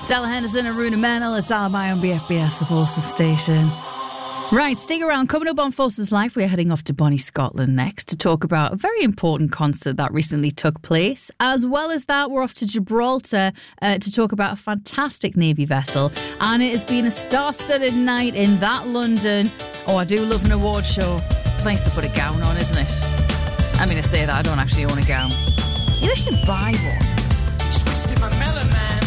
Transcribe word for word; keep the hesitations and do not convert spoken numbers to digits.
Della Henderson and Runa Mennel. It's Alibi on B F B S, the Forces station. Right, stick around. Coming up on Forces Life, we're heading off to Bonnie, Scotland next to talk about a very important concert that recently took place. As well as that, we're off to Gibraltar uh, to talk about a fantastic Navy vessel. And it has been a star-studded night in that London. Oh, I do love an award show. It's nice to put a gown on, isn't it? I mean, I say that, I don't actually own a gown. You should buy one. Twisted my melon, man.